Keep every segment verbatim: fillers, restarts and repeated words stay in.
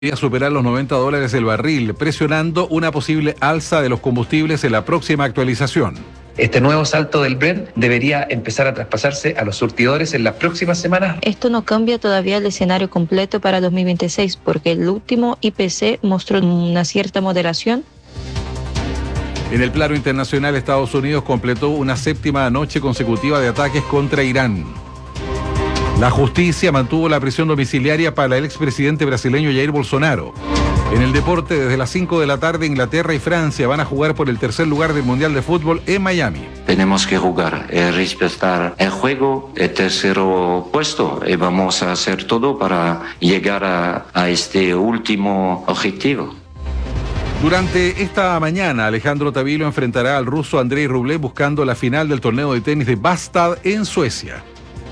a superar los noventa dólares el barril, presionando una posible alza de los combustibles en la próxima actualización. Este nuevo salto del Brent debería empezar a traspasarse a los surtidores en las próximas semanas. Esto no cambia todavía el escenario completo para dos mil veintiséis, porque el último I P C mostró una cierta moderación. En el plano internacional, Estados Unidos completó una séptima noche consecutiva de ataques contra Irán. La justicia mantuvo la prisión domiciliaria para el expresidente brasileño Jair Bolsonaro. En el deporte, desde las cinco de la tarde, Inglaterra y Francia van a jugar por el tercer lugar del Mundial de Fútbol en Miami. Tenemos que jugar, eh, respetar el juego, el tercer puesto, y vamos a hacer todo para llegar a, a este último objetivo. Durante esta mañana, Alejandro Tavilo enfrentará al ruso Andrei Rublev buscando la final del torneo de tenis de Bastad en Suecia.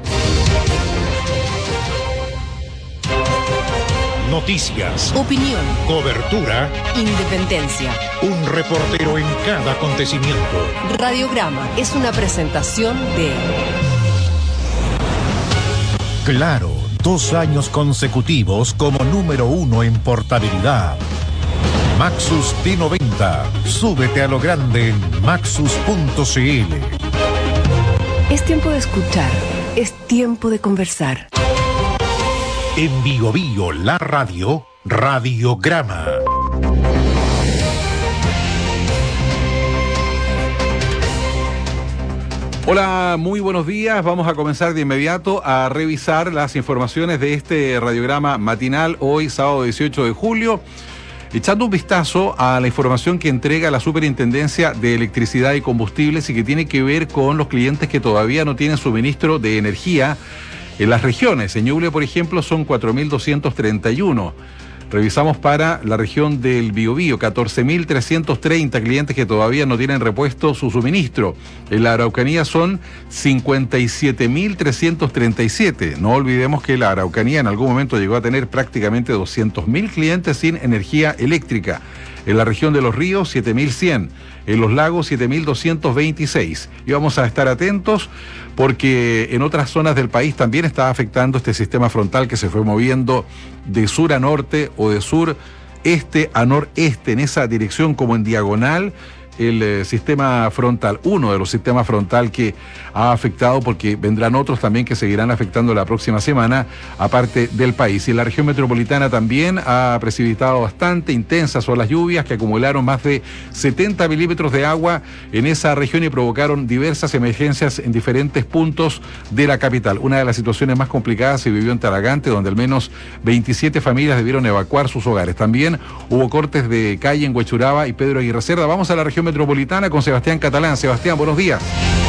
Noticias, opinión, cobertura, independencia. Un reportero en cada acontecimiento. Radiograma es una presentación de Claro, dos años consecutivos como número uno en portabilidad. Maxus T noventa. Súbete a lo grande en maxus punto c l. Es tiempo de escuchar, es tiempo de conversar. En Bio Bio, la radio, Radiograma. Hola, muy buenos días. Vamos a comenzar de inmediato a revisar las informaciones de este radiograma matinal hoy, sábado dieciocho de julio. Echando un vistazo a la información que entrega la Superintendencia de Electricidad y Combustibles y que tiene que ver con los clientes que todavía no tienen suministro de energía en las regiones. En Ñuble, por ejemplo, son cuatro mil doscientos treinta y uno. Revisamos para la región del Biobío, catorce mil trescientos treinta clientes que todavía no tienen repuesto su suministro. En la Araucanía son cincuenta y siete mil trescientos treinta y siete. No olvidemos que la Araucanía en algún momento llegó a tener prácticamente doscientos mil clientes sin energía eléctrica. En la región de los ríos, siete mil cien. En los lagos, siete mil doscientos veintiséis. Y vamos a estar atentos porque en otras zonas del país también está afectando este sistema frontal que se fue moviendo de sur a norte o de sur este a noreste, en esa dirección como en diagonal. El eh, sistema frontal, uno de los sistemas frontal que ha afectado, porque vendrán otros también que seguirán afectando la próxima semana, aparte del país. Y la región metropolitana también ha precipitado bastante intensas son las lluvias que acumularon más de setenta milímetros de agua en esa región y provocaron diversas emergencias en diferentes puntos de la capital. Una de las situaciones más complicadas se vivió en Talagante, donde al menos veintisiete familias debieron evacuar sus hogares. También hubo cortes de calle en Huechuraba y Pedro Aguirre Cerda. Vamos a la región metropolitana con Sebastián Catalán. Sebastián, buenos días.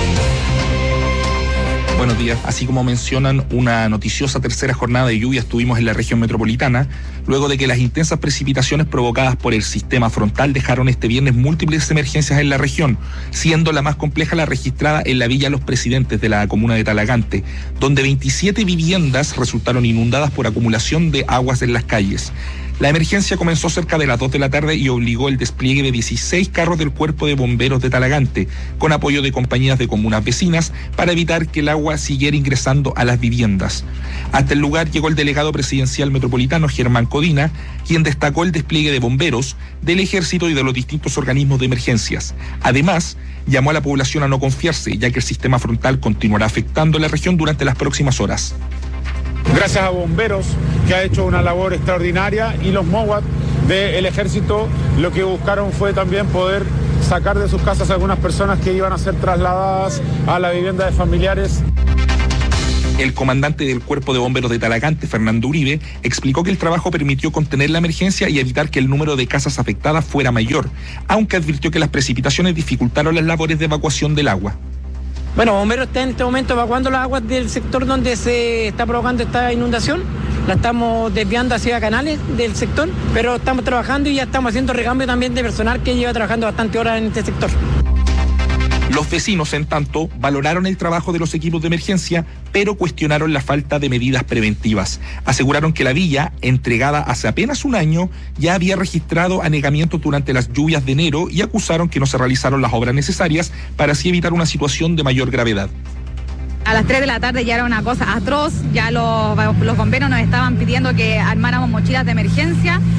Buenos días. Así como mencionan, una noticiosa tercera jornada de lluvias tuvimos en la región metropolitana, luego de que las intensas precipitaciones provocadas por el sistema frontal dejaron este viernes múltiples emergencias en la región, siendo la más compleja la registrada en la Villa Los Presidentes de la comuna de Talagante, donde veintisiete viviendas resultaron inundadas por acumulación de aguas en las calles. La emergencia comenzó cerca de las dos de la tarde y obligó el despliegue de dieciséis carros del Cuerpo de Bomberos de Talagante, con apoyo de compañías de comunas vecinas, para evitar que el agua siguiera ingresando a las viviendas. Hasta el lugar llegó el delegado presidencial metropolitano, Germán Codina, quien destacó el despliegue de bomberos, del ejército y de los distintos organismos de emergencias. Además, llamó a la población a no confiarse, ya que el sistema frontal continuará afectando la región durante las próximas horas. Gracias a bomberos, que ha hecho una labor extraordinaria, y los MOWAT del ejército, lo que buscaron fue también poder sacar de sus casas a algunas personas que iban a ser trasladadas a la vivienda de familiares. El comandante del Cuerpo de Bomberos de Talagante, Fernando Uribe, explicó que el trabajo permitió contener la emergencia y evitar que el número de casas afectadas fuera mayor, aunque advirtió que las precipitaciones dificultaron las labores de evacuación del agua. Bueno, Bomberos está en este momento evacuando las aguas del sector donde se está provocando esta inundación. La estamos desviando hacia canales del sector, pero estamos trabajando y ya estamos haciendo recambio también de personal que lleva trabajando bastante horas en este sector. Los vecinos, en tanto, valoraron el trabajo de los equipos de emergencia, pero cuestionaron la falta de medidas preventivas. Aseguraron que la villa, entregada hace apenas un año, ya había registrado anegamientos durante las lluvias de enero y acusaron que no se realizaron las obras necesarias para así evitar una situación de mayor gravedad. A las tres de la tarde ya era una cosa atroz, ya los, los bomberos nos estaban pidiendo que armáramos mochilas de emergencia.